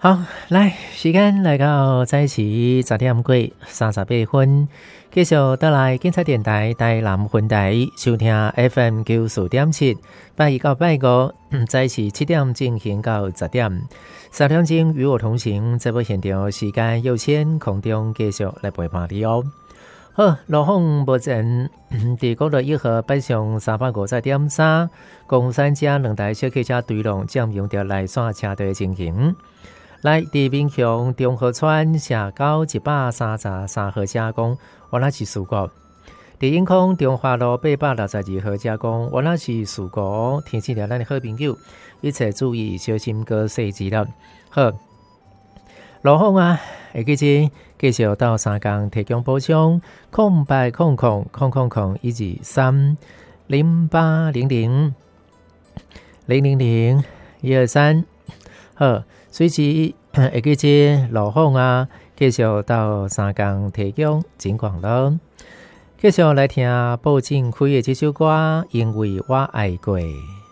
好，来时间来到早时10点过38分，继续倒来警察电台台南分台收听 FM 94.7，拜一到拜五，早时7点进行到10点，3点钟与我同行，节目现场时间有限，空中继续来陪伴你哦。好，路况目前伫国道1号北上350.3，公山车2台小客车对撞占用着内线车道的情形。来，伫民雄中和村社高133号车公，原来是事故。伫永康中华路862号车公，原来是事故。提醒了咱的好朋友，一切注意，小心过细致了。好，路况啊，会记住继续到3工提供补充，0800-000-023。好。随时会记这路况啊，继续到3工提供情况咯。继续来听报警开的这首歌，因为我爱过。